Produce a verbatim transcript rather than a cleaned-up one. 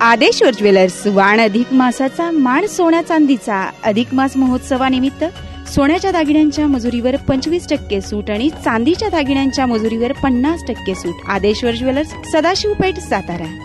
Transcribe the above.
Adeshwar jewellers. वाण अधिक मासाचा मान सोन्या चांदीचा. अधिक मास महोत्सवानिमित्त सोन्याच्या दागिन्यांच्या मजुरीवर पंचवीस टक्के सूट आणि चांदीच्या दागिन्यांच्या मजुरीवर पन्नास टक्के सूट. आदेश्वर ज्वेलर्स, सदाशिव पेठ, सातारा.